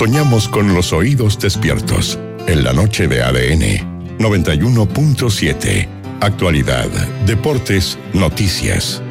soñamos con los oídos despiertos. En la noche de ADN 91.7. Actualidad, deportes, noticias.